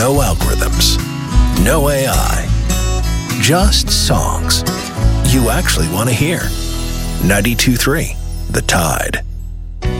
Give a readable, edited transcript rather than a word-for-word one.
No algorithms. No AI. Just songs you actually want to hear. 92.3 The Tide.